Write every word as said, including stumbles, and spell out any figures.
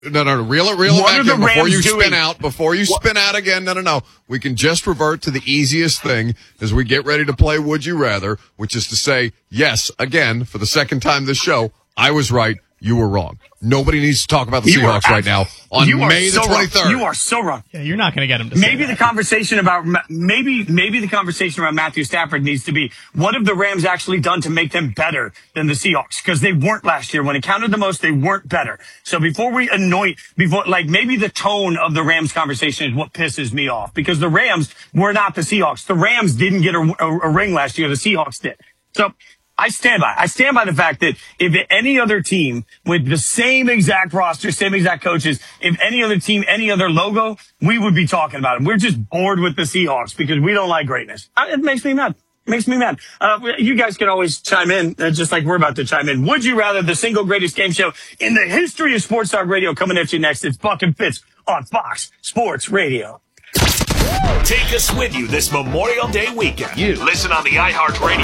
No, no, no. Reel it, reel it What back are the in before Rams you doing? spin out. Before you What? spin out again. No, no, no. We can just revert to the easiest thing as we get ready to play Would You Rather, which is to say, yes, again, for the second time this show, I was right. You were wrong. Nobody needs to talk about the You Seahawks are right now on you are May the so wrong. twenty-third. You are so wrong. Yeah, you're not going to get him to say Maybe that. the conversation about maybe maybe the conversation around Matthew Stafford needs to be, what have the Rams actually done to make them better than the Seahawks? Because they weren't last year. When it counted the most, they weren't better. So before we anoint, before like maybe the tone of the Rams conversation is what pisses me off, because the Rams were not the Seahawks. The Rams didn't get a, a, a ring last year. The Seahawks did. So I stand by. I stand by the fact that if any other team with the same exact roster, same exact coaches, if any other team, any other logo, we would be talking about it. We're just bored with the Seahawks because we don't like greatness. It makes me mad. It makes me mad. Uh, you guys can always chime in, uh, just like we're about to chime in. Would you rather, the single greatest game show in the history of Sports Talk Radio, coming at you next. It's Buck and Fitz on Fox Sports Radio. Take us with you this Memorial Day weekend. You listen on the iHeartRadio